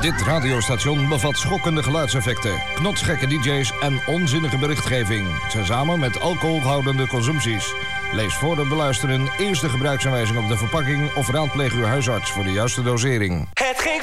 Dit radiostation bevat schokkende geluidseffecten, knotsgekke dj's en onzinnige berichtgeving. Tezamen met alcoholhoudende consumpties. Lees voor het beluisteren eerst de gebruiksaanwijzing op de verpakking of raadpleeg uw huisarts voor de juiste dosering. Het ging